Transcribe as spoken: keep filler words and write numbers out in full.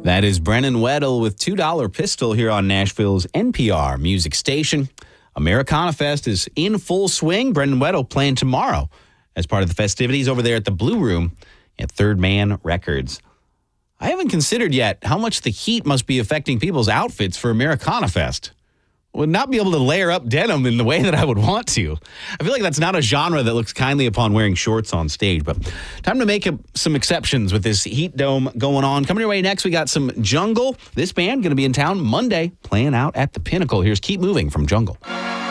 That is Brennan Weddle with two dollar Pistol here on Nashville's N P R music station. Americana Fest is in full swing. Brennan Weddle playing tomorrow as part of the festivities over there at the Blue Room at Third Man Records. I haven't considered yet how much the heat must be affecting people's outfits for Americana Fest. Would not be able to layer up denim in the way that I would want to. I feel like that's not a genre that looks kindly upon wearing shorts on stage, but time to make a, some exceptions with this heat dome going on. Coming your way next, we got some Jungle. This band going to be in town Monday, playing out at the Pinnacle. Here's Keep Moving from Jungle.